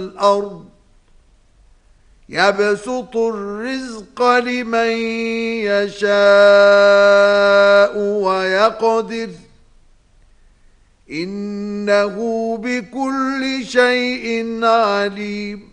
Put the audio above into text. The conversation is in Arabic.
الأرض يبسط الرزق لمن يشاء ويقدر إنه بكل شيء عليم